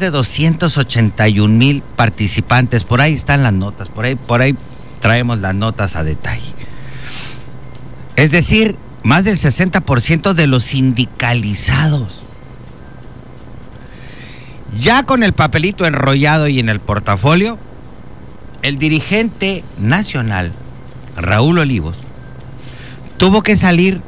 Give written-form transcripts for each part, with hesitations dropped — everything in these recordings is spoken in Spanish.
de 281,000 participantes. Por ahí están las notas, por ahí traemos las notas a detalle. Es decir, más del 60% de los sindicalizados. Ya con el papelito enrollado y en el portafolio, el dirigente nacional, Raúl Olivos, tuvo que salir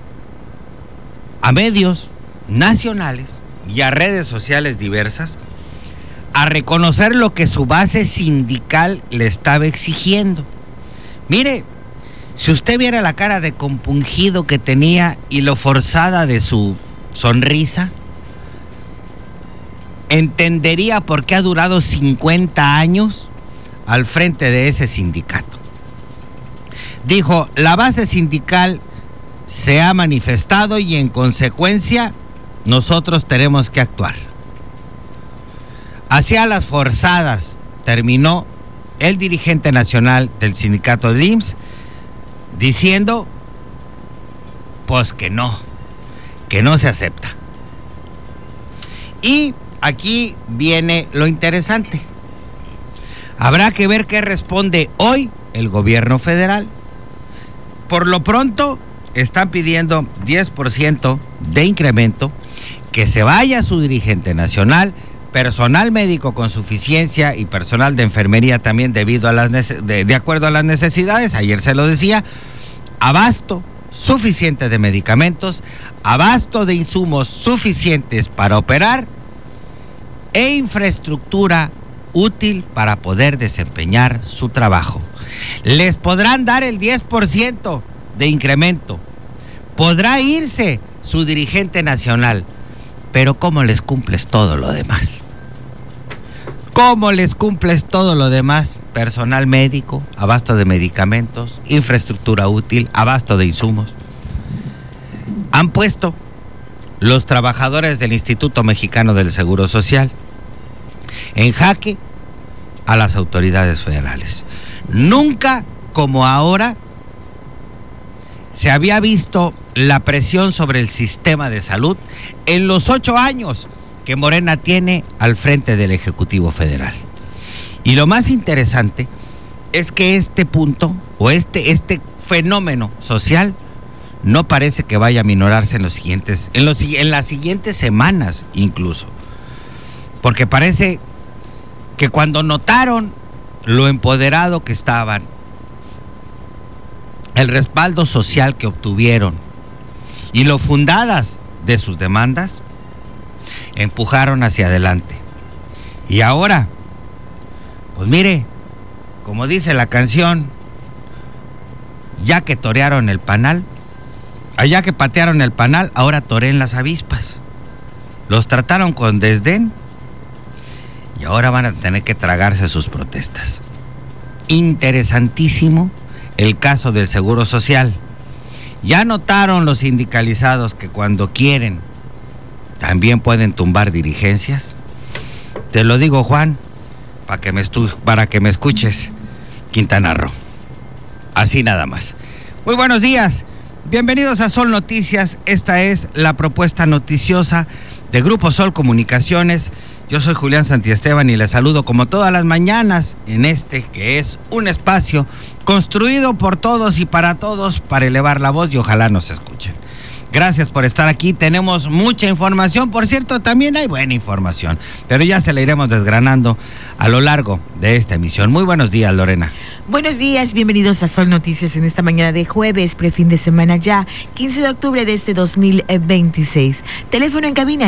a medios nacionales y a redes sociales diversas a reconocer lo que su base sindical le estaba exigiendo. Mire, si usted viera la cara de compungido que tenía y lo forzada de su sonrisa, entendería por qué ha durado 50 años al frente de ese sindicato. Dijo, la base sindical se ha manifestado y en consecuencia nosotros tenemos que actuar. Hacia las forzadas, terminó el dirigente nacional del sindicato de IMSS diciendo, pues que no se acepta. Y aquí viene lo interesante. Habrá que ver qué responde hoy el gobierno federal. Por lo pronto, están pidiendo 10% de incremento, que se vaya su dirigente nacional, personal médico con suficiencia y personal de enfermería también debido a de acuerdo a las necesidades, ayer se lo decía, abasto suficiente de medicamentos, abasto de insumos suficientes para operar e infraestructura útil para poder desempeñar su trabajo. Les podrán dar el 10% de incremento, podrá irse su dirigente nacional, pero ¿cómo les cumples todo lo demás? ¿Cómo les cumples todo lo demás? Personal médico, abasto de medicamentos, infraestructura útil, abasto de insumos. Han puesto los trabajadores del Instituto Mexicano del Seguro Social en jaque a las autoridades federales. Nunca como ahora se había visto la presión sobre el sistema de salud en los 8 años que Morena tiene al frente del Ejecutivo Federal. Y lo más interesante es que este punto o este fenómeno social no parece que vaya a minorarse en las siguientes semanas incluso, porque parece que cuando notaron lo empoderado que estaban, el respaldo social que obtuvieron y lo fundadas de sus demandas, empujaron hacia adelante. Y ahora, pues mire, como dice la canción, ya que torearon el panal, allá que patearon el panal, ahora toreen las avispas. Los trataron con desdén y ahora van a tener que tragarse sus protestas. Interesantísimo el caso del Seguro Social. Ya notaron los sindicalizados que cuando quieren también pueden tumbar dirigencias. Te lo digo, Juan, para que me escuches, Quintana Roo. Así nada más. Muy buenos días. Bienvenidos a Sol Noticias. Esta es la propuesta noticiosa de Grupo Sol Comunicaciones. Yo soy Julián Santiesteban y les saludo como todas las mañanas en este que es un espacio construido por todos y para todos para elevar la voz y ojalá nos escuchen. Gracias por estar aquí, tenemos mucha información, por cierto, también hay buena información, pero ya se la iremos desgranando a lo largo de esta emisión. Muy buenos días, Lorena. Buenos días, bienvenidos a Sol Noticias en esta mañana de jueves, prefin de semana ya, 15 de octubre de este 2026. Teléfono en cabina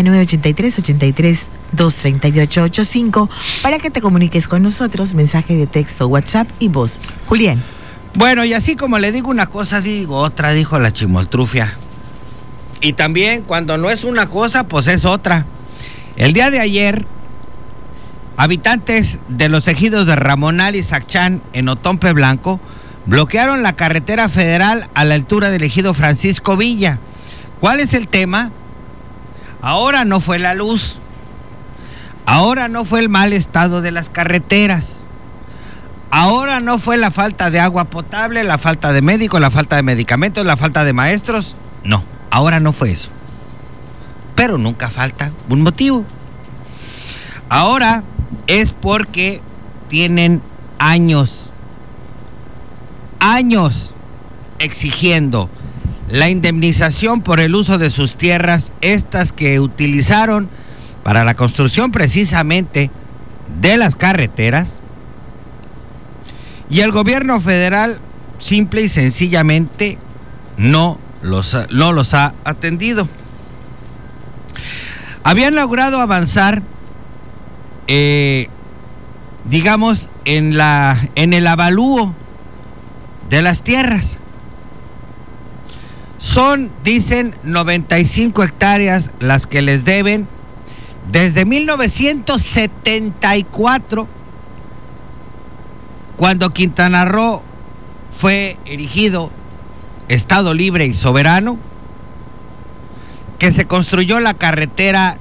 983-83-238-85 para que te comuniques con nosotros, mensaje de texto, WhatsApp y voz. Julián. Bueno, y así como le digo una cosa, digo otra, dijo la chimoltrufia. Y también cuando no es una cosa, pues es otra. El día de ayer, habitantes de los ejidos de Ramonal y Sacchán en Otompe Blanco bloquearon la carretera federal a la altura del ejido Francisco Villa. ¿Cuál es el tema? Ahora no fue la luz, ahora no fue el mal estado de las carreteras, ahora no fue la falta de agua potable, la falta de médicos, la falta de medicamentos, la falta de maestros, no. Ahora no fue eso, pero nunca falta un motivo. Ahora es porque tienen años exigiendo la indemnización por el uso de sus tierras, estas que utilizaron para la construcción precisamente de las carreteras, y el gobierno federal simple y sencillamente no los ha atendido. Habían logrado avanzar, digamos, en el avalúo de las tierras. Son, dicen, 95 hectáreas las que les deben desde 1974, cuando Quintana Roo fue erigido Estado libre y soberano, que se construyó la carretera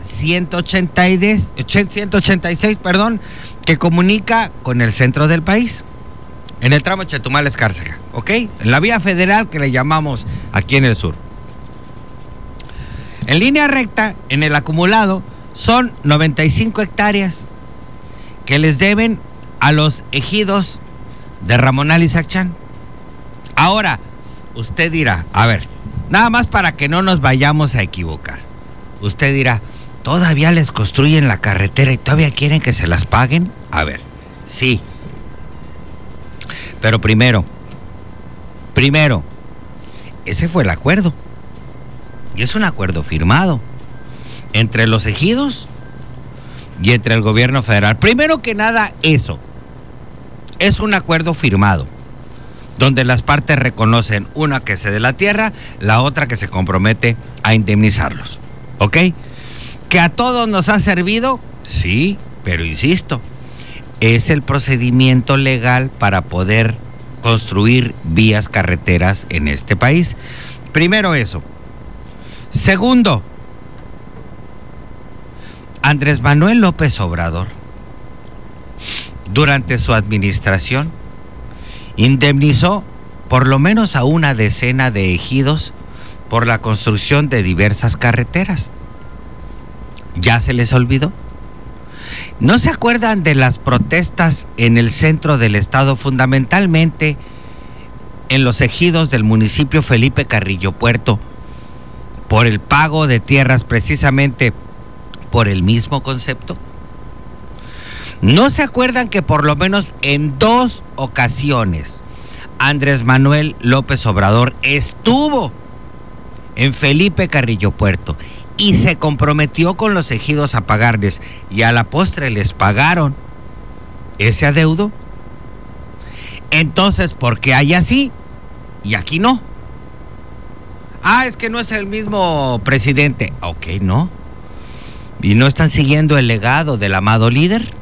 186, que comunica con el centro del país, en el tramo Chetumal-Escárcega, ¿ok? En la vía federal que le llamamos aquí en el sur. En línea recta, en el acumulado, son 95 hectáreas que les deben a los ejidos de Ramonal y Sacchán. Ahora, usted dirá, a ver, nada más para que no nos vayamos a equivocar. Usted dirá, ¿todavía les construyen la carretera y todavía quieren que se las paguen? A ver, sí. Pero primero, ese fue el acuerdo. Y es un acuerdo firmado entre los ejidos y entre el gobierno federal. Primero que nada, eso es un acuerdo firmado, donde las partes reconocen, una que cede la tierra, la otra que se compromete a indemnizarlos, ¿ok? ¿Que a todos nos ha servido? Sí, pero insisto, es el procedimiento legal para poder construir vías carreteras en este país. Primero eso. Segundo, Andrés Manuel López Obrador, durante su administración, indemnizó por lo menos a una decena de ejidos por la construcción de diversas carreteras. ¿Ya se les olvidó? ¿No se acuerdan de las protestas en el centro del estado, fundamentalmente en los ejidos del municipio Felipe Carrillo Puerto, por el pago de tierras precisamente por el mismo concepto? ¿No se acuerdan que por lo menos en 2 ocasiones Andrés Manuel López Obrador estuvo en Felipe Carrillo Puerto y se comprometió con los ejidos a pagarles, y a la postre les pagaron ese adeudo? Entonces, ¿por qué hay así y aquí no? Ah, es que no es el mismo presidente. Ok, no. ¿Y no están siguiendo el legado del amado líder?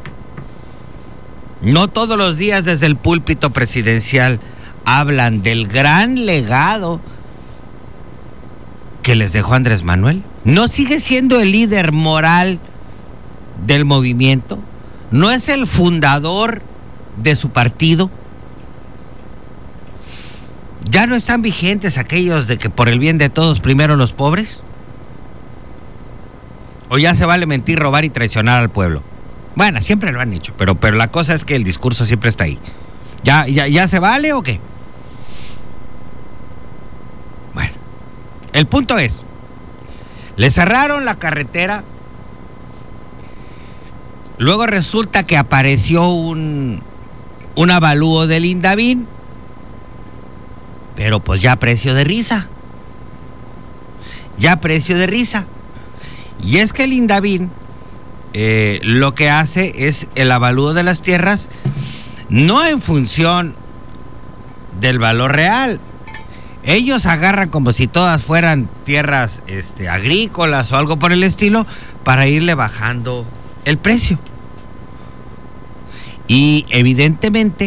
No todos los días desde el púlpito presidencial hablan del gran legado que les dejó Andrés Manuel. ¿No sigue siendo el líder moral del movimiento? ¿No es el fundador de su partido? ¿Ya no están vigentes aquellos de que por el bien de todos primero los pobres? ¿O ya se vale mentir, robar y traicionar al pueblo? Bueno, siempre lo han hecho, pero la cosa es que el discurso siempre está ahí. ¿Ya se vale o qué? Bueno, el punto es, le cerraron la carretera, luego resulta que apareció un avalúo del Indavín, pero pues ya a precio de risa. Y es que el Indavín lo que hace es el avalúo de las tierras no en función del valor real. Ellos agarran como si todas fueran tierras agrícolas o algo por el estilo para irle bajando el precio. Y evidentemente,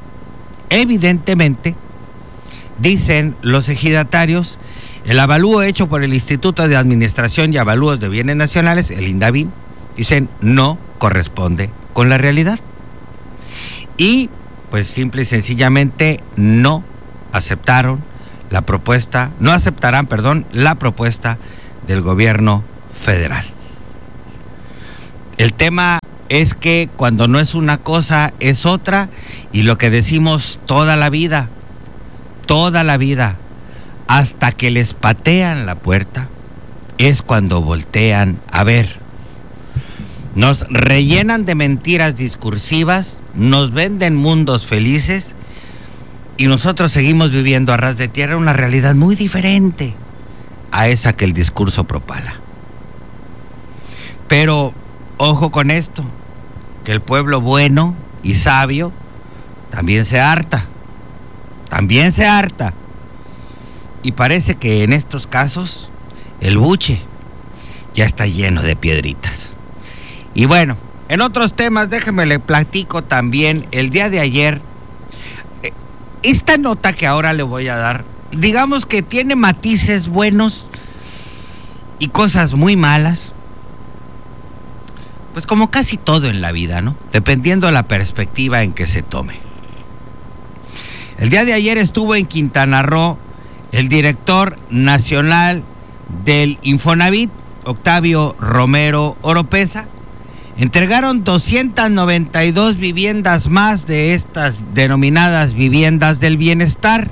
dicen los ejidatarios, el avalúo hecho por el Instituto de Administración y Avalúos de Bienes Nacionales, el Indavín, dicen, no corresponde con la realidad. Y pues simple y sencillamente no aceptaron la propuesta, no aceptarán, perdón, la propuesta del gobierno federal. El tema es que cuando no es una cosa es otra, y lo que decimos toda la vida, hasta que les patean la puerta, es cuando voltean a ver. Nos rellenan de mentiras discursivas, nos venden mundos felices, y nosotros seguimos viviendo a ras de tierra una realidad muy diferente a esa que el discurso propala. Pero ojo con esto, que el pueblo bueno y sabio también se harta. Y parece que en estos casos el buche ya está lleno de piedritas. Y bueno, en otros temas, déjeme le platico también. El día de ayer, esta nota que ahora le voy a dar, digamos que tiene matices buenos y cosas muy malas, pues como casi todo en la vida, ¿no? Dependiendo de la perspectiva en que se tome. El día de ayer estuvo en Quintana Roo el director nacional del Infonavit, Octavio Romero Oropesa. Entregaron 292 viviendas más de estas denominadas viviendas del bienestar.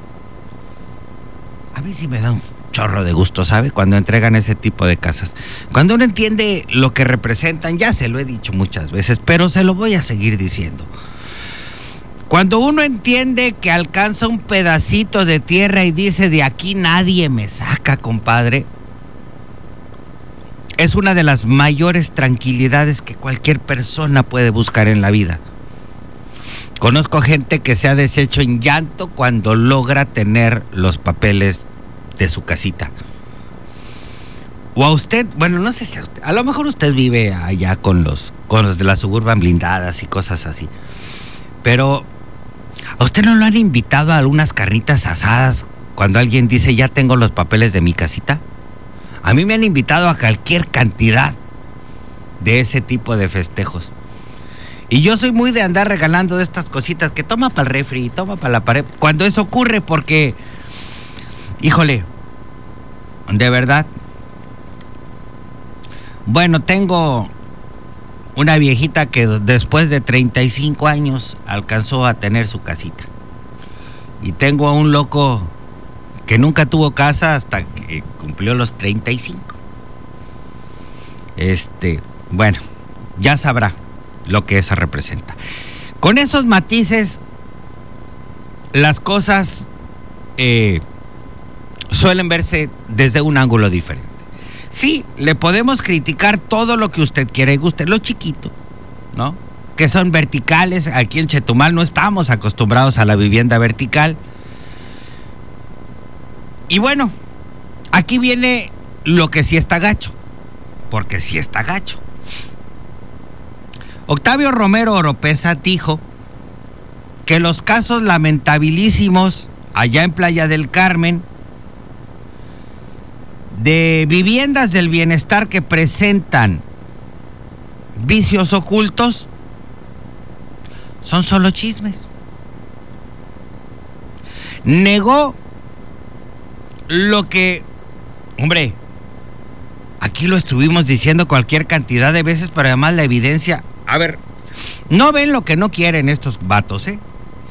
A mí sí me da un chorro de gusto, ¿sabe? Cuando entregan ese tipo de casas. Cuando uno entiende lo que representan, ya se lo he dicho muchas veces, pero se lo voy a seguir diciendo. Cuando uno entiende que alcanza un pedacito de tierra y dice, de aquí nadie me saca, compadre, es una de las mayores tranquilidades que cualquier persona puede buscar en la vida. Conozco gente que se ha deshecho en llanto cuando logra tener los papeles de su casita. O a usted, bueno, no sé si a usted, a lo mejor usted vive allá con los de la Suburban blindadas y cosas así, pero ¿a usted no lo han invitado a algunas carnitas asadas cuando alguien dice, ya tengo los papeles de mi casita? A mí me han invitado a cualquier cantidad de ese tipo de festejos. Y yo soy muy de andar regalando de estas cositas que toma para el refri, toma para la pared, cuando eso ocurre, porque, híjole, de verdad. Bueno, tengo una viejita que después de 35 años alcanzó a tener su casita. Y tengo a un loco que nunca tuvo casa hasta que cumplió los 35. Bueno, ya sabrá lo que eso representa. Con esos matices, las cosas suelen verse desde un ángulo diferente. Sí, le podemos criticar todo lo que usted quiera y guste, lo chiquito, ¿no? Que son verticales. Aquí en Chetumal no estamos acostumbrados a la vivienda vertical. Y bueno, aquí viene lo que sí está gacho, porque sí está gacho. Octavio Romero Oropesa dijo que los casos lamentabilísimos allá en Playa del Carmen de viviendas del bienestar que presentan vicios ocultos son solo chismes. Negó lo que, hombre, aquí lo estuvimos diciendo cualquier cantidad de veces, pero además la evidencia, a ver, no ven lo que no quieren estos vatos, ¿eh?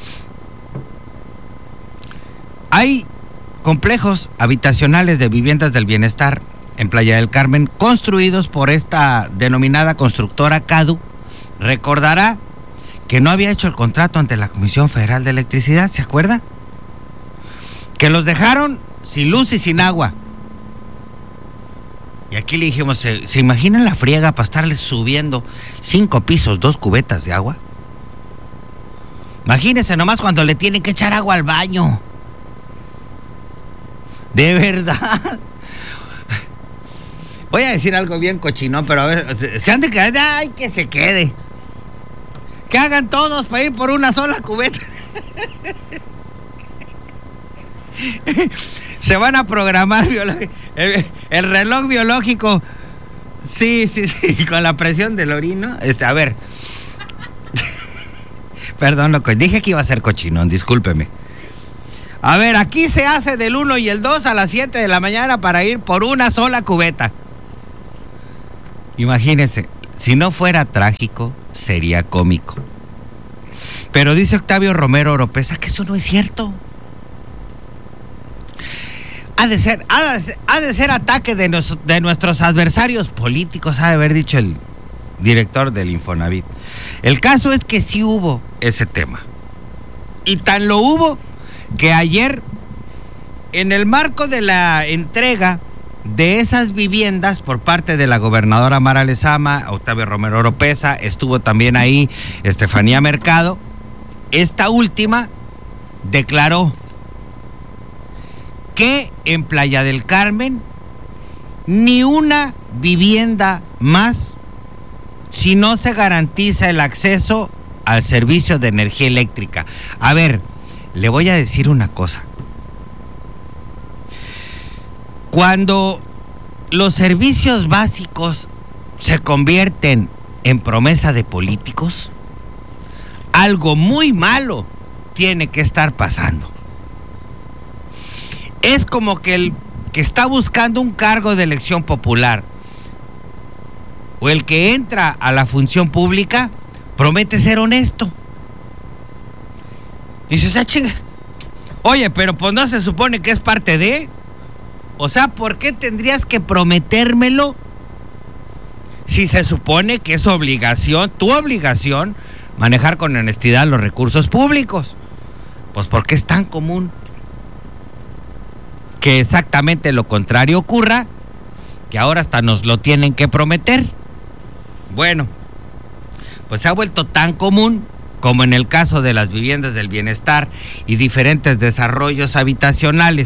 Hay complejos habitacionales de viviendas del bienestar en Playa del Carmen construidos por esta denominada constructora CADU. Recordará que no había hecho el contrato ante la Comisión Federal de Electricidad, ¿se acuerda? Que los dejaron sin luz y sin agua. Y aquí le dijimos, ¿se imaginan la friega para estarles subiendo 5 pisos, 2 cubetas de agua? Imagínense nomás cuando le tienen que echar agua al baño. De verdad. Voy a decir algo bien cochinón, pero a ver, se han de quedar, ay, que se quede. Que hagan todos para ir por una sola cubeta. Se van a programar el reloj biológico. Sí, con la presión del orino. A ver. Perdón, loco, dije que iba a ser cochinón, discúlpeme. A ver, aquí se hace del 1 y el 2 a las 7 de la mañana para ir por una sola cubeta. Imagínense, Si no fuera trágico, sería cómico. Pero dice Octavio Romero Oropesa que eso no es cierto. Ha de ser ataque de nuestros adversarios políticos, ha de haber dicho el director del Infonavit. El caso es que sí hubo ese tema. Y tan lo hubo que ayer, en el marco de la entrega de esas viviendas por parte de la gobernadora Mara Lezama, Octavio Romero Oropesa, estuvo también ahí Estefanía Mercado, esta última declaró que en Playa del Carmen ni una vivienda más si no se garantiza el acceso al servicio de energía eléctrica. A ver, le voy a decir una cosa. Cuando los servicios básicos se convierten en promesa de políticos, algo muy malo tiene que estar pasando. Es como que el que está buscando un cargo de elección popular o el que entra a la función pública promete ser honesto. Dices, chinga, oye, pero pues no se supone que es parte de... O sea, ¿por qué tendrías que prometérmelo si se supone que es obligación, tu obligación, manejar con honestidad los recursos públicos? Pues porque es tan común que exactamente lo contrario ocurra, que ahora hasta nos lo tienen que prometer. Bueno, pues se ha vuelto tan común como en el caso de las viviendas del bienestar y diferentes desarrollos habitacionales.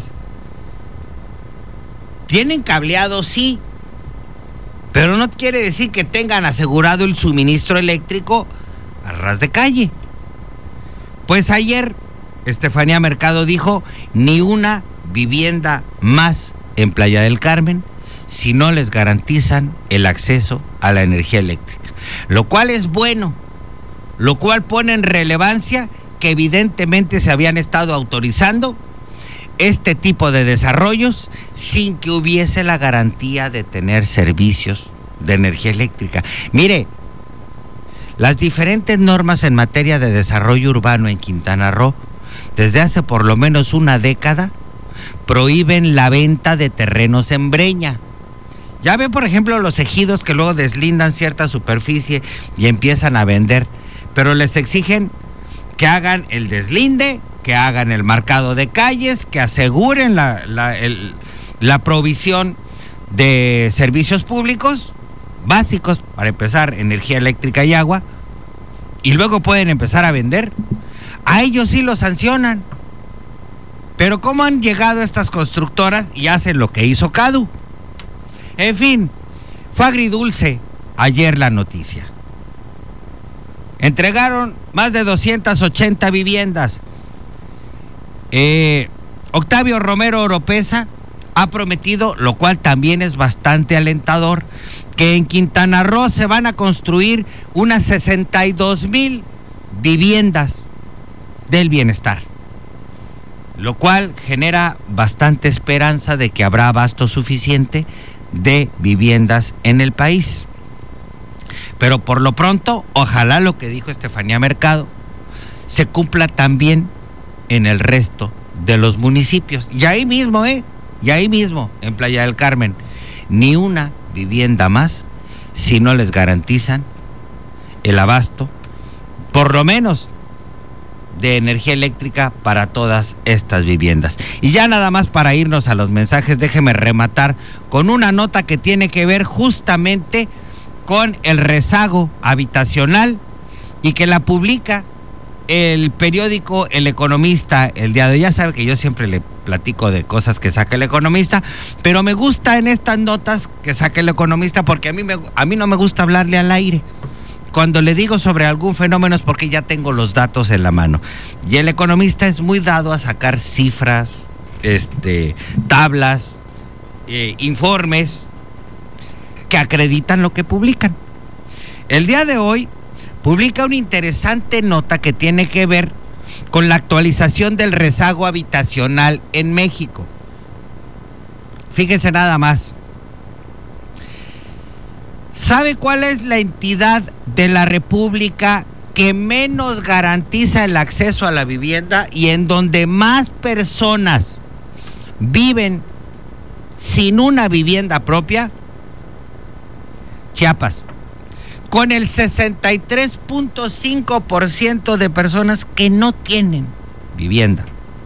Tienen cableado, sí, pero no quiere decir que tengan asegurado el suministro eléctrico a ras de calle. Pues ayer Estefanía Mercado dijo, ni una vivienda más en Playa del Carmen si no les garantizan el acceso a la energía eléctrica. Lo cual es bueno, lo cual pone en relevancia que evidentemente se habían estado autorizando este tipo de desarrollos sin que hubiese la garantía de tener servicios de energía eléctrica. Mire, las diferentes normas en materia de desarrollo urbano en Quintana Roo, desde hace por lo menos una década, prohíben la venta de terrenos en breña. Ya ve, por ejemplo, los ejidos que luego deslindan cierta superficie y empiezan a vender, pero les exigen que hagan el deslinde, que hagan el marcado de calles, que aseguren la provisión de servicios públicos básicos, para empezar, energía eléctrica y agua, y luego pueden empezar a vender. A ellos sí los sancionan. Pero ¿cómo han llegado estas constructoras y hacen lo que hizo CADU? En fin, fue agridulce ayer la noticia. Entregaron más de 280 viviendas. Octavio Romero Oropesa ha prometido, lo cual también es bastante alentador, que en Quintana Roo se van a construir unas 62,000 viviendas del bienestar, lo cual genera bastante esperanza de que habrá abasto suficiente de viviendas en el país. Pero por lo pronto, ojalá lo que dijo Estefanía Mercado se cumpla también en el resto de los municipios. Y ahí mismo, en Playa del Carmen, ni una vivienda más si no les garantizan el abasto, por lo menos de energía eléctrica para todas estas viviendas. Y ya nada más para irnos a los mensajes, déjeme rematar con una nota que tiene que ver justamente con el rezago habitacional y que la publica el periódico El Economista el día de hoy. Ya sabe que yo siempre le platico de cosas que saca El Economista, pero me gusta en estas notas que saca El Economista porque a mí no me gusta hablarle al aire. Cuando le digo sobre algún fenómeno es porque ya tengo los datos en la mano. Y El Economista es muy dado a sacar cifras, tablas, informes que acreditan lo que publican. El día de hoy publica una interesante nota que tiene que ver con la actualización del rezago habitacional en México. Fíjense nada más. ¿Sabe cuál es la entidad de la República que menos garantiza el acceso a la vivienda y en donde más personas viven sin una vivienda propia? Chiapas, con el 63.5% de personas que no tienen vivienda.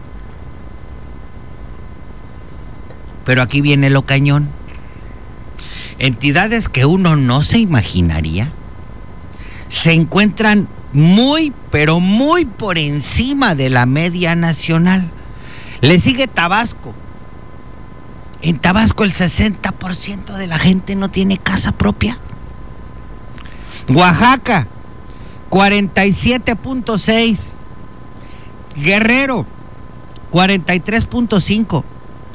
Pero aquí viene lo cañón. Entidades que uno no se imaginaría se encuentran muy, pero muy por encima de la media nacional. Le sigue Tabasco. En Tabasco el 60% de la gente no tiene casa propia. Oaxaca, 47.6. Guerrero, 43.5.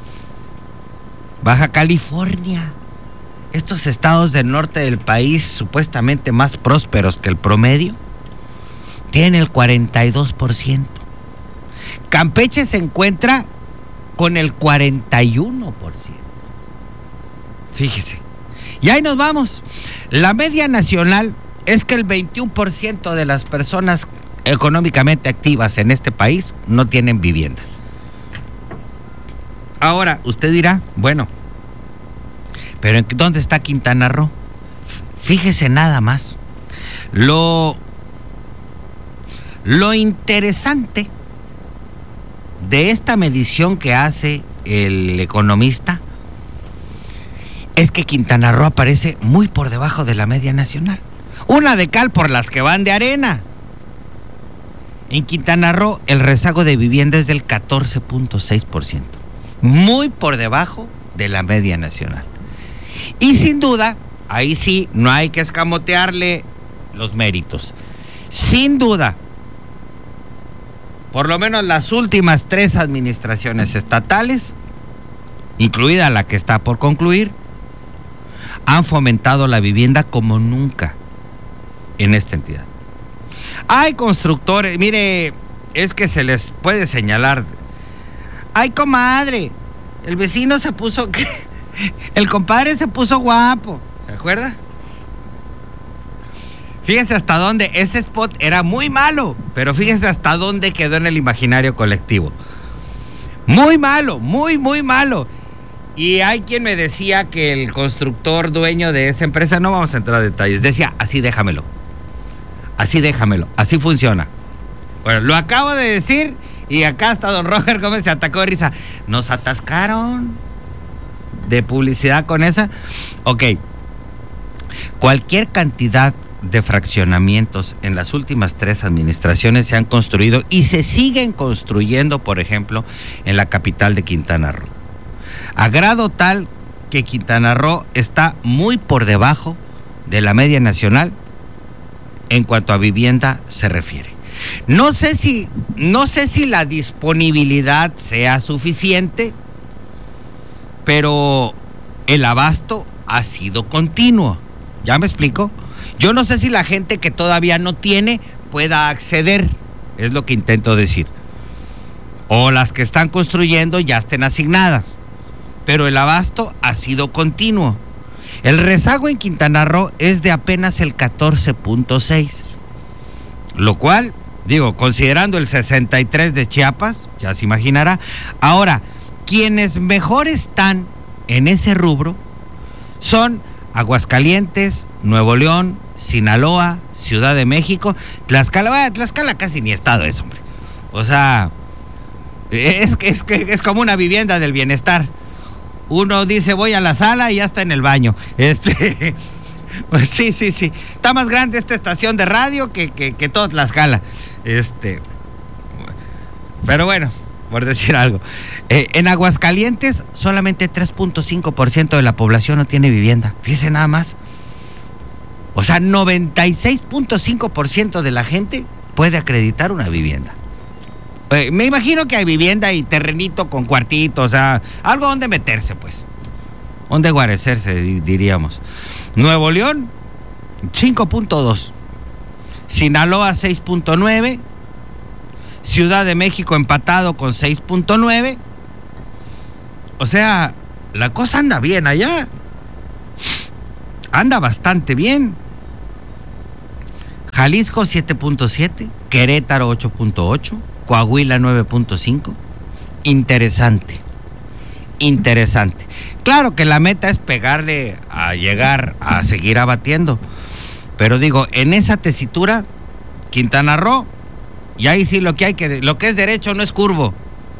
Baja California, estos estados del norte del país supuestamente más prósperos que el promedio, tienen el 42%. Campeche se encuentra con el 41%. Fíjese. Y ahí nos vamos. La media nacional es que el 21% de las personas económicamente activas en este país no tienen viviendas. Ahora, usted dirá, bueno, pero ¿dónde está Quintana Roo? Fíjese nada más. Lo interesante de esta medición que hace el economista es que Quintana Roo aparece muy por debajo de la media nacional. Una de cal por las que van de arena. En Quintana Roo el rezago de vivienda es del 14.6%. Muy por debajo de la media nacional. Y sin duda, ahí sí, no hay que escamotearle los méritos. Sin duda, por lo menos las últimas 3 administraciones estatales, incluida la que está por concluir, han fomentado la vivienda como nunca en esta entidad. Hay constructores, mire, es que se les puede señalar. Ay, comadre, el vecino se puso, el compadre se puso guapo, ¿se acuerda? Fíjese hasta dónde ese spot era muy malo, pero fíjese hasta dónde quedó en el imaginario colectivo. Muy malo, muy, muy malo. Y hay quien me decía que el constructor dueño de esa empresa, no vamos a entrar a detalles, decía, así déjamelo, así funciona. Bueno, lo acabo de decir y acá hasta don Roger Gómez se atacó de risa. Nos atascaron de publicidad con esa. Ok, cualquier cantidad de fraccionamientos en las últimas 3 administraciones se han construido y se siguen construyendo, por ejemplo, en la capital de Quintana Roo. A grado tal que Quintana Roo está muy por debajo de la media nacional en cuanto a vivienda se refiere. No sé si la disponibilidad sea suficiente, pero el abasto ha sido continuo. ¿Ya me explico? Yo no sé si la gente que todavía no tiene pueda acceder, es lo que intento decir. O las que están construyendo ya estén asignadas. Pero el abasto ha sido continuo. El rezago en Quintana Roo es de apenas el 14.6. Lo cual, digo, considerando el 63 de Chiapas, ya se imaginará. Ahora, quienes mejor están en ese rubro son Aguascalientes, Nuevo León, Sinaloa, Ciudad de México, Tlaxcala. Tlaxcala casi ni estado es, hombre. O sea, es como una vivienda del bienestar. Uno dice voy a la sala y ya está en el baño. Pues sí. Está más grande esta estación de radio que todo Tlaxcala. Pero bueno, por decir algo. En Aguascalientes solamente 3.5% de la población no tiene vivienda. Fíjense nada más. O sea, 96.5% de la gente puede acreditar una vivienda. Me imagino que hay vivienda y terrenito con cuartito, o sea, algo donde meterse, pues. Donde guarecerse, diríamos. Nuevo León, 5.2. Sinaloa, 6.9. Ciudad de México empatado con 6.9. O sea, la cosa anda bien allá. anda bastante bien. Jalisco 7.7, Querétaro 8.8, Coahuila 9.5. Interesante. Claro que la meta es pegarle a llegar a seguir abatiendo, pero digo, en esa tesitura, Quintana Roo, y ahí sí lo que es derecho no es curvo,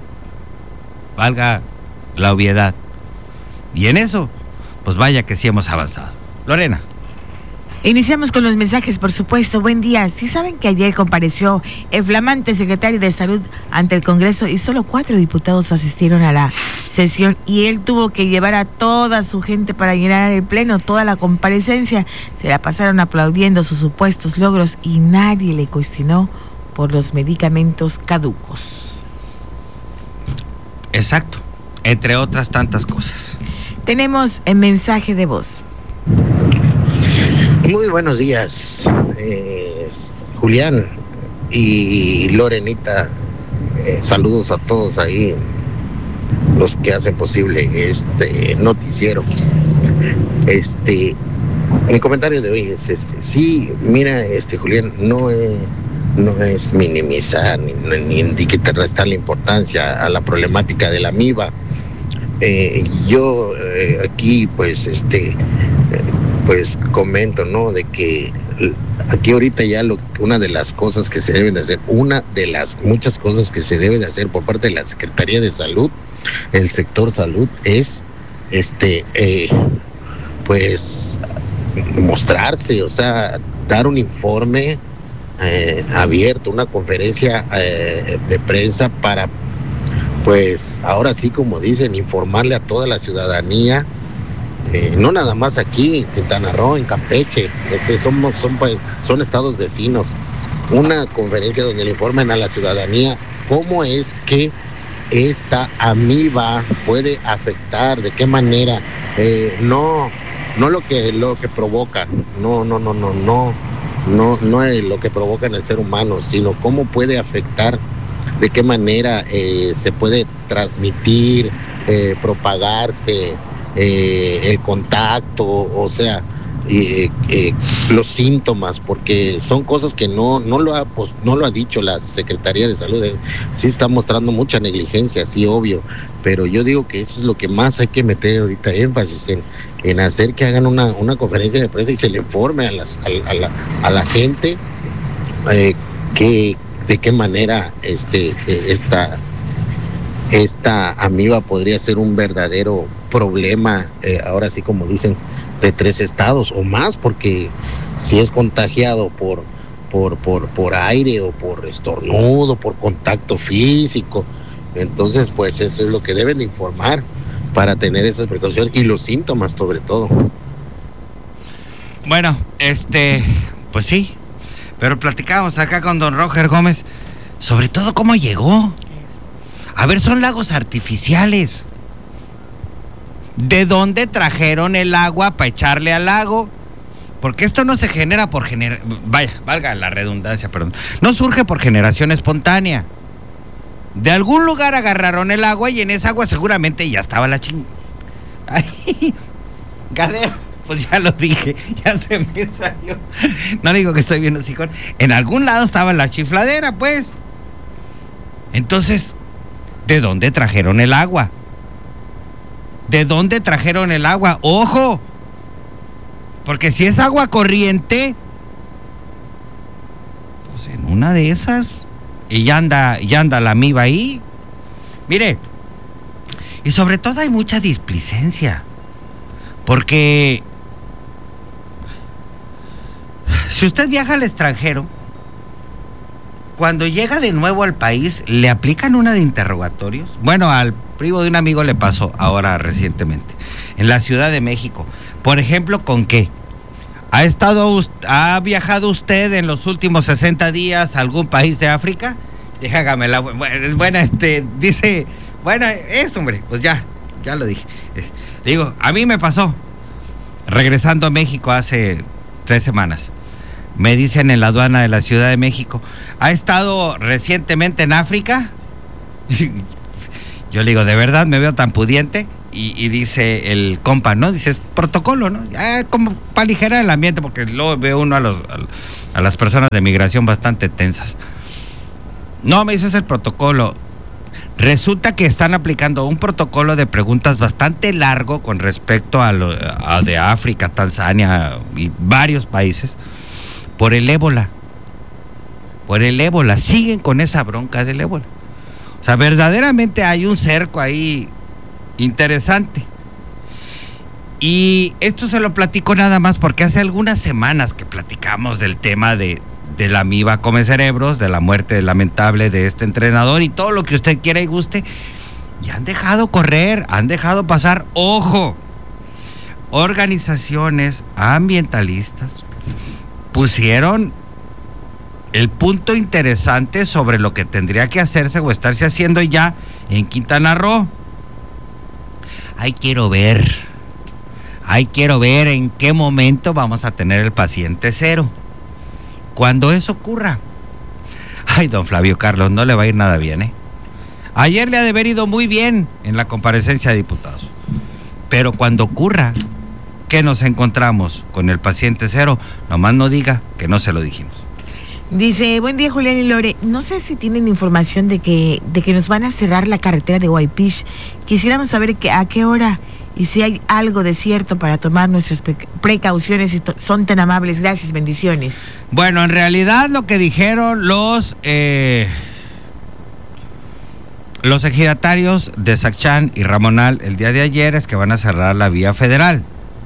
valga la obviedad, y en eso, pues vaya que sí hemos avanzado. Lorena. Iniciamos con los mensajes, por supuesto. Buen día. ¿Sí saben que ayer compareció el flamante secretario de Salud ante el Congreso y solo 4 diputados asistieron a la sesión y él tuvo que llevar a toda su gente para llenar el pleno, toda la comparecencia? Se la pasaron aplaudiendo sus supuestos logros y nadie le cuestionó por los medicamentos caducos. Exacto, entre otras tantas cosas. Tenemos el mensaje de voz. Muy buenos días, Julián y Lorenita. Saludos a todos ahí, los que hacen posible este noticiero. Mi comentario de hoy es sí, mira, Julián, no es minimizar ni restar la importancia a la problemática de la amiba. Yo aquí pues comento, ¿no?, de que aquí ahorita ya una de las cosas que se deben de hacer, una de las muchas cosas que se debe de hacer por parte de la Secretaría de Salud, el sector salud, es pues mostrarse, o sea, dar un informe abierto, una conferencia de prensa para, pues ahora sí, como dicen, informarle a toda la ciudadanía. No nada más aquí, en Quintana Roo, en Campeche, son estados vecinos. Una conferencia donde le informen a la ciudadanía cómo es que esta amiba puede afectar, de qué manera, no lo que provoca, no es lo que provoca en el ser humano, sino cómo puede afectar, de qué manera se puede transmitir, propagarse, el contacto, o sea, los síntomas, porque son cosas que no lo ha dicho la Secretaría de Salud. Sí está mostrando mucha negligencia, sí, obvio, pero yo digo que eso es lo que más hay que meter ahorita énfasis en hacer, que hagan una conferencia de prensa y se le informe a la gente que de qué manera esta amiba podría ser un verdadero problema, ahora sí, como dicen, de 3 estados o más, porque si es contagiado por aire o por estornudo, por contacto físico, entonces pues eso es lo que deben de informar para tener esas precauciones y los síntomas sobre todo. Bueno, pues sí, pero platicábamos acá con don Roger Gómez sobre todo cómo llegó. A ver, son lagos artificiales. ¿De dónde trajeron el agua para echarle al lago? Porque esto no se genera por valga la redundancia, perdón. No surge por generación espontánea. De algún lugar agarraron el agua y en esa agua seguramente ya estaba la Ay, Gadeo, pues ya lo dije, ya se me salió. No digo que estoy viendo sicón. En algún lado estaba la chifladera, pues. Entonces, ¿de dónde trajeron el agua? ¿De dónde trajeron el agua? ¡Ojo! Porque si es agua corriente, pues en una de esas, y ya anda la amiba ahí. Mire, y sobre todo hay mucha displicencia, porque si usted viaja al extranjero, cuando llega de nuevo al país, le aplican una de interrogatorios. Bueno, al primo de un amigo le pasó ahora recientemente, en la Ciudad de México. Por ejemplo, ¿con qué? ¿Ha viajado usted en los últimos 60 días a algún país de África? Déjame la buena, dice, bueno, hombre, pues ya lo dije. Digo, a mí me pasó, regresando a México hace 3 semanas. Me dicen en la aduana de la Ciudad de México, ¿ha estado recientemente en África? Yo le digo, ¿de verdad me veo tan pudiente? y dice el compa, ¿no? Dice, es protocolo, ¿no? Como para aligerar el ambiente, porque luego ve uno a las personas de migración bastante tensas. No, me dice, es el protocolo. Resulta que están aplicando un protocolo de preguntas bastante largo con respecto a de África, Tanzania y varios países por el ébola. Por el ébola, siguen con esa bronca del ébola. O sea, verdaderamente hay un cerco ahí interesante. Y esto se lo platico nada más porque hace algunas semanas que platicamos del tema de la amiba come cerebros, de la muerte lamentable de este entrenador y todo lo que usted quiera y guste, y han dejado correr, han dejado pasar, ojo, organizaciones ambientalistas pusieron el punto interesante sobre lo que tendría que hacerse o estarse haciendo ya en Quintana Roo. Ahí quiero ver en qué momento vamos a tener el paciente cero. Cuando eso ocurra, ay, don Flavio Carlos, no le va a ir nada bien, ¿eh? Ayer le ha de haber ido muy bien en la comparecencia de diputados, pero cuando ocurra que nos encontramos con el paciente cero, nomás no diga que no se lo dijimos. Dice, buen día Julián y Lore, no sé si tienen información de que nos van a cerrar la carretera de Guaypish. Quisiéramos saber a qué hora y si hay algo de cierto para tomar nuestras precauciones y son tan amables. Gracias, bendiciones. Bueno, en realidad lo que dijeron los ejidatarios de Sacchán y Ramonal el día de ayer es que van a cerrar la vía federal.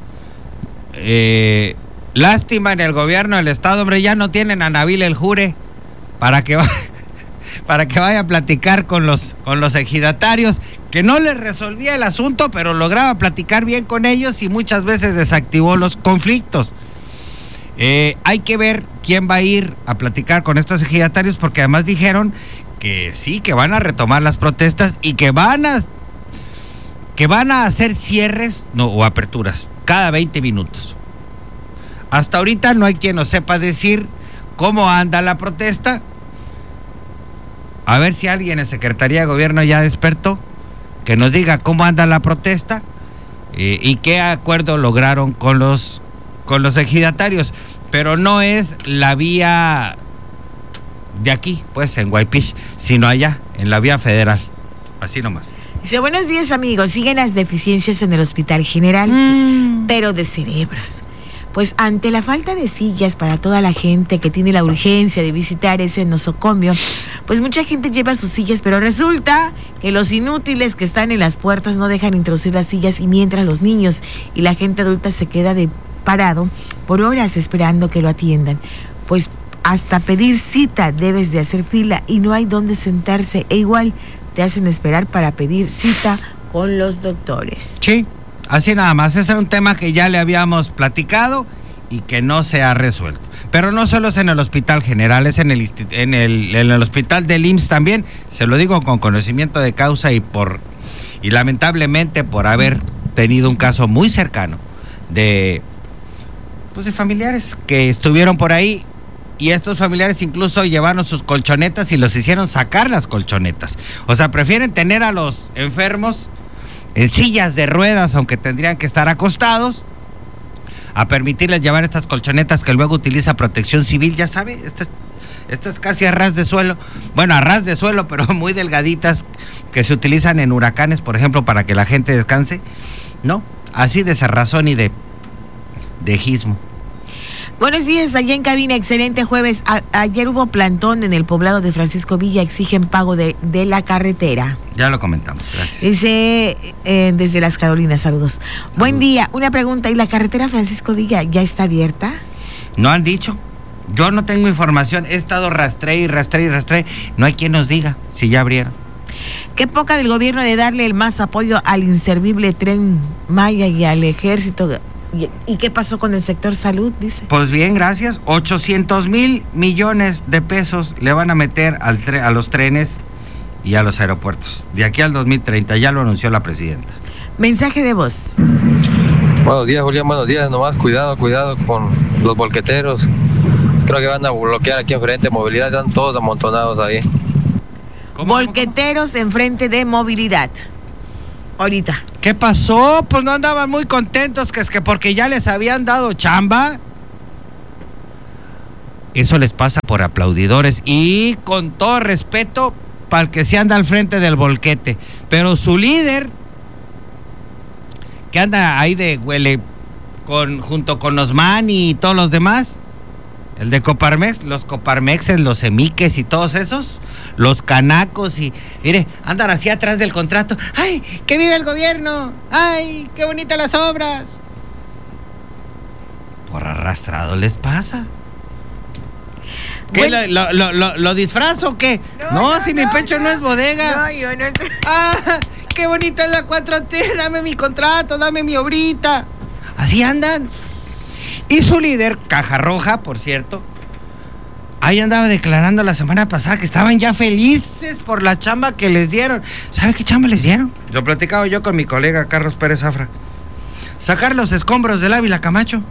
Lástima en el gobierno del estado, hombre, ya no tienen a Nabil El Jure para que vaya a platicar con los ejidatarios, que no les resolvía el asunto, pero lograba platicar bien con ellos y muchas veces desactivó los conflictos. Hay que ver quién va a ir a platicar con estos ejidatarios, porque además dijeron que sí, que van a retomar las protestas y que van a hacer cierres o aperturas cada 20 minutos. Hasta ahorita no hay quien nos sepa decir cómo anda la protesta. A ver si alguien en Secretaría de Gobierno ya despertó, que nos diga cómo anda la protesta y qué acuerdo lograron con los ejidatarios. Pero no es la vía de aquí, pues en Guaypish, sino allá, en la vía federal. Así nomás. Dice, buenos días amigos, siguen las deficiencias en el Hospital General, pero de cerebros. Pues ante la falta de sillas para toda la gente que tiene la urgencia de visitar ese nosocomio, pues mucha gente lleva sus sillas, pero resulta que los inútiles que están en las puertas no dejan introducir las sillas, y mientras los niños y la gente adulta se queda parado por horas esperando que lo atiendan. Pues hasta pedir cita debes de hacer fila y no hay dónde sentarse, e igual te hacen esperar para pedir cita con los doctores. Sí. Así nada más, ese era un tema que ya le habíamos platicado y que no se ha resuelto. Pero no solo es en el Hospital General, es en el Hospital del IMSS también, se lo digo con conocimiento de causa y lamentablemente por haber tenido un caso muy cercano de familiares que estuvieron por ahí, y estos familiares incluso llevaron sus colchonetas y los hicieron sacar las colchonetas. O sea, prefieren tener a los enfermos en sillas de ruedas, aunque tendrían que estar acostados, a permitirles llevar estas colchonetas que luego utiliza Protección Civil, ya sabe, estas casi a ras de suelo, bueno, a ras de suelo, pero muy delgaditas, que se utilizan en huracanes, por ejemplo, para que la gente descanse, ¿no? Así de cerrazón y de ejismo. Buenos días, allá en cabina, excelente jueves. Ayer hubo plantón en el poblado de Francisco Villa, exigen pago de la carretera. Ya lo comentamos, gracias. Dice, desde Las Carolinas, saludos. Buen día, una pregunta, ¿y la carretera Francisco Villa ya está abierta? No han dicho, yo no tengo información, he estado rastré, no hay quien nos diga si ya abrieron. Qué poca del gobierno de darle el más apoyo al inservible Tren Maya y al ejército. ¿Y qué pasó con el sector salud, dice? Pues bien, gracias. 800,000 millones de pesos le van a meter a los trenes y a los aeropuertos de aquí al 2030, ya lo anunció la presidenta. Mensaje de voz. Buenos días, Julián, buenos días. Nomás cuidado con los volqueteros. Creo que van a bloquear aquí enfrente movilidad, están todos amontonados ahí. Volqueteros enfrente de movilidad. Ahorita. ¿Qué pasó? Pues no andaban muy contentos, que es que porque ya les habían dado chamba. Eso les pasa por aplaudidores y con todo respeto para el que se anda al frente del volquete. Pero su líder, que anda ahí de huele junto con Osman y todos los demás, el de Coparmex, los Coparmexes, los Emiques y todos esos, los canacos y, mire, andan así atrás del contrato. ¡Ay, que vive el gobierno! ¡Ay, qué bonitas las obras! Por arrastrado les pasa. ¿Qué, Bueno, lo disfrazo o qué? No, si mi pecho no es bodega. No, yo no. ¡Ah, qué bonita es la 4T! Dame mi contrato, dame mi obrita. Así andan. Y su líder, Caja Roja, por cierto, ahí andaba declarando la semana pasada que estaban ya felices por la chamba que les dieron. ¿Sabe qué chamba les dieron? Lo platicaba yo con mi colega Carlos Pérez Zafra. Sacar los escombros del Ávila Camacho.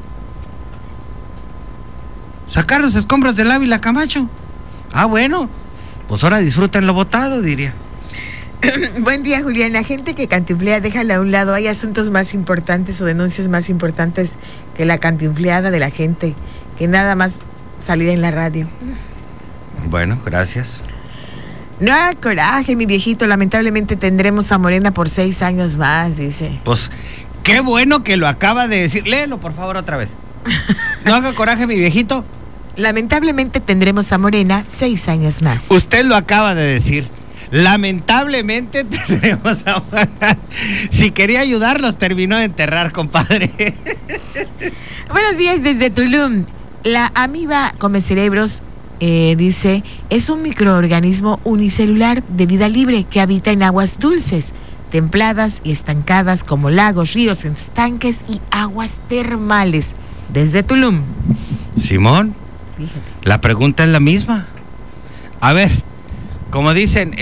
Sacar los escombros del Ávila Camacho. Ah, bueno, pues ahora disfruten lo votado, diría. Buen día, Julián. La gente que cantinflea, déjala a un lado. Hay asuntos más importantes o denuncias más importantes que la cantinfleada de la gente, que nada más salir en la radio. Bueno, gracias. No haga coraje, mi viejito. Lamentablemente tendremos a Morena por 6 años más, dice. Pues, qué bueno que lo acaba de decir. Léelo, por favor, otra vez. No haga coraje, mi viejito. Lamentablemente tendremos a Morena 6 años más. Usted lo acaba de decir. Lamentablemente tendremos a... Si quería ayudarlos, terminó de enterrar, compadre. Buenos días desde Tulum. La amiba come cerebros, dice, es un microorganismo unicelular de vida libre que habita en aguas dulces, templadas y estancadas como lagos, ríos, estanques y aguas termales. Desde Tulum. Simón, Fíjate. la pregunta es la misma. A ver, como dicen,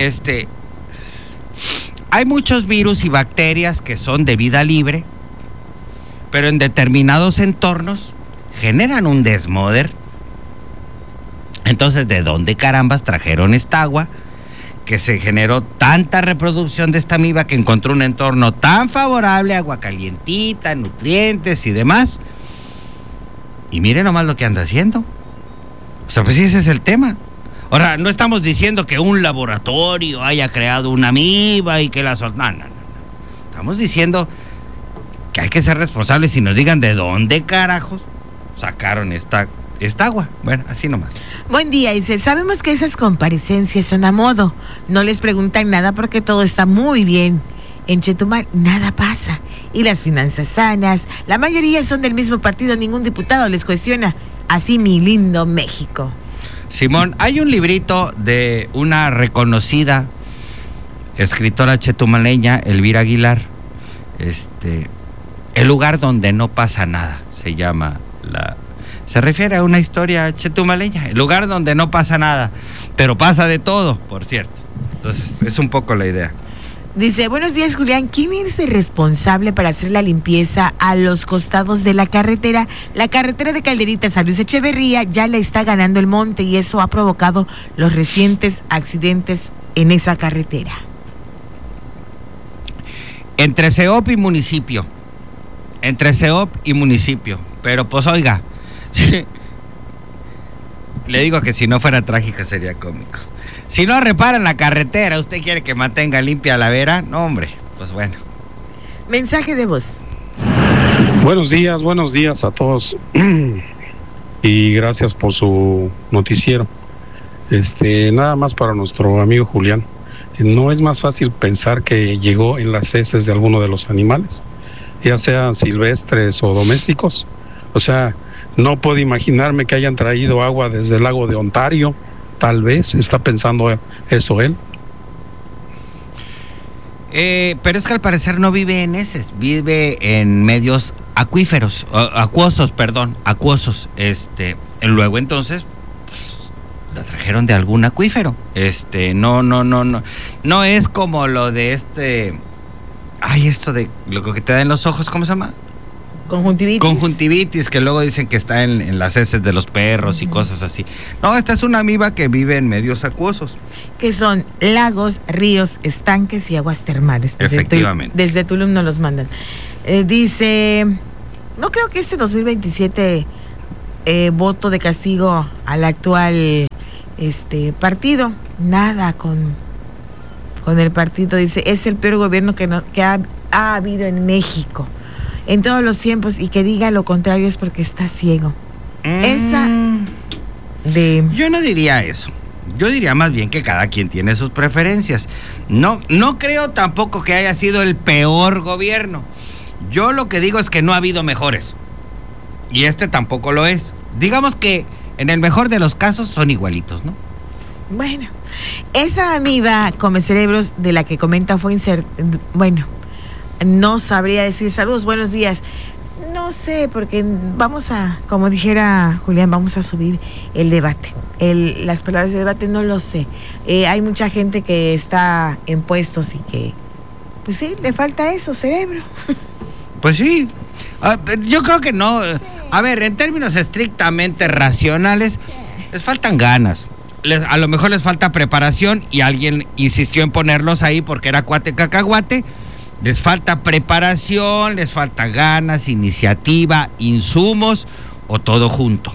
hay muchos virus y bacterias que son de vida libre, pero en determinados entornos generan un desmoder. Entonces, ¿de dónde carambas trajeron esta agua que se generó tanta reproducción de esta amiba, que encontró un entorno tan favorable, agua calientita, nutrientes y demás? Y mire nomás lo que anda haciendo. O sea, pues sí, ese es el tema. Ahora, no estamos diciendo que un laboratorio haya creado una amiba y que la... No. Estamos diciendo que hay que ser responsables y nos digan de dónde carajos sacaron esta agua. Bueno, así nomás. Buen día, dice, sabemos que esas comparecencias son a modo. No les preguntan nada porque todo está muy bien. En Chetumal nada pasa. Y las finanzas sanas, la mayoría son del mismo partido, ningún diputado les cuestiona. Así mi lindo México. Simón, hay un librito de una reconocida escritora chetumaleña, Elvira Aguilar, El lugar donde no pasa nada, se llama se refiere a una historia chetumaleña, el lugar donde no pasa nada, pero pasa de todo, por cierto. Entonces, es un poco la idea. Dice, buenos días, Julián. ¿Quién es el responsable para hacer la limpieza a los costados de la carretera? La carretera de Calderitas a Luis Echeverría ya le está ganando el monte y eso ha provocado los recientes accidentes en esa carretera. Entre CEOP y municipio. Pero pues oiga, le digo que si no fuera trágica sería cómico. Si no reparan la carretera, ¿usted quiere que mantenga limpia la vera? No, hombre, pues bueno. Mensaje de voz. Buenos días a todos. Y gracias por su noticiero. Nada más para nuestro amigo Julián. ¿No es más fácil pensar que llegó en las heces de alguno de los animales, ya sean silvestres o domésticos? O sea, no puedo imaginarme que hayan traído agua desde el lago de Ontario. Tal vez está pensando eso él. Pero es que al parecer no vive en heces, vive en medios acuosos. Luego entonces la trajeron de algún acuífero. No es como lo de esto de lo que te da en los ojos, ¿cómo se llama? Conjuntivitis, que luego dicen que está en las heces de los perros y cosas así. No, esta es una amiba que vive en medios acuosos. Que son lagos, ríos, estanques y aguas termales. Efectivamente. Desde Tulum nos los mandan. Dice, no creo que este 2027 voto de castigo al actual partido. Nada con el partido. Dice, es el peor gobierno que ha habido en México en todos los tiempos, y que diga lo contrario es porque está ciego. Yo no diría eso. Yo diría más bien que cada quien tiene sus preferencias. No creo tampoco que haya sido el peor gobierno. Yo lo que digo es que no ha habido mejores. Y tampoco lo es. Digamos que en el mejor de los casos son igualitos, ¿no? Bueno, esa amiba come cerebros de la que comenta fue bueno, no sabría decir. Saludos, buenos días. No sé, porque como dijera Julián, vamos a subir el debate. Las palabras de debate no lo sé. Hay mucha gente que está en puestos y que, pues sí, le falta eso, cerebro. Pues sí. Yo creo que no. A ver, en términos estrictamente racionales, les faltan ganas. A lo mejor les falta preparación y alguien insistió en ponerlos ahí porque era cuate cacahuate. Les falta preparación, les falta ganas, iniciativa, insumos o todo junto.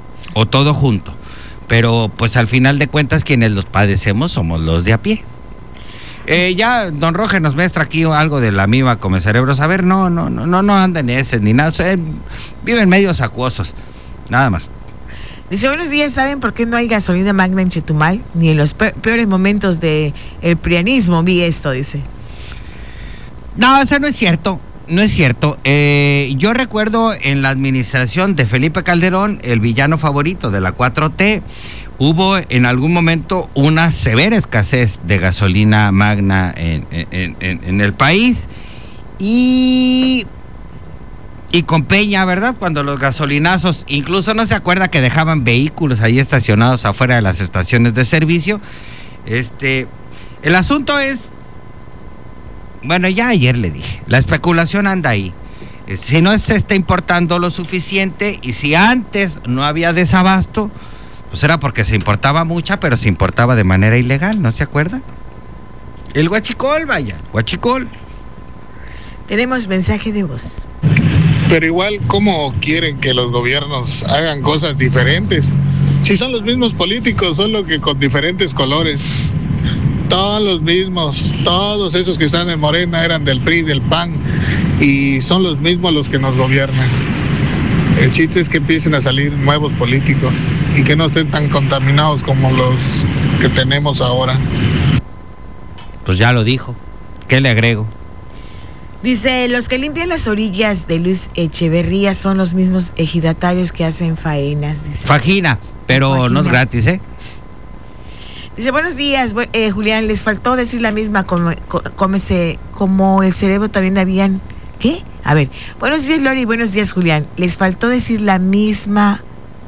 Pero pues al final de cuentas quienes los padecemos somos los de a pie. Ya don Roger nos muestra aquí algo de la amiba come cerebros. A ver, no anda en ese ni nada. Viven medios acuosos, nada más. Dice, buenos días, ¿saben por qué no hay gasolina Magna en Chetumal? Ni en los peores momentos del prianismo vi esto, dice. No, eso no es cierto. Yo recuerdo en la administración de Felipe Calderón, el villano favorito de la 4T, hubo en algún momento una severa escasez de gasolina Magna en el país. Y con Peña, ¿verdad? Cuando los gasolinazos, incluso no se acuerda que dejaban vehículos ahí estacionados afuera de las estaciones de servicio. El asunto es, bueno, ya ayer le dije, la especulación anda ahí. Si no se está importando lo suficiente, y si antes no había desabasto, pues era porque se importaba mucha, pero se importaba de manera ilegal, ¿no se acuerda? El huachicol, huachicol. Tenemos mensaje de voz. Pero igual, ¿cómo quieren que los gobiernos hagan cosas diferentes? Si son los mismos políticos, solo que con diferentes colores. Todos los mismos, todos esos que están en Morena eran del PRI, del PAN, y son los mismos los que nos gobiernan. El chiste es que empiecen a salir nuevos políticos y que no estén tan contaminados como los que tenemos ahora. Pues ya lo dijo. ¿Qué le agrego? Dice, los que limpian las orillas de Luis Echeverría son los mismos ejidatarios que hacen faenas. Dice. Fajina, pero Fajina. No es gratis, ¿eh? Dice, buenos días, Julián, les faltó decir la misma, como el cerebro también habían... ¿Qué? A ver, buenos días, Lori, buenos días, Julián. Les faltó decir la misma...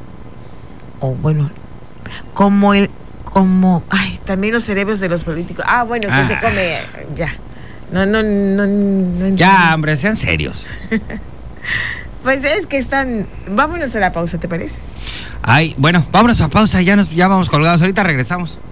también los cerebros de los políticos. Bueno, que se come... Ya. No. Ya, hombre, sean serios. Pues es que están... Vámonos a la pausa, ¿te parece? Bueno, vámonos a pausa, ya vamos colgados, ahorita regresamos.